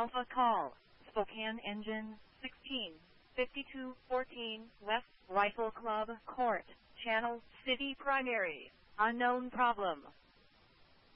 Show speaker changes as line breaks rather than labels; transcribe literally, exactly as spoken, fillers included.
Alpha call, Spokane engine, sixteen, fifty-two fourteen, West, Rifle Club Court, Channel, City Primary, unknown problem.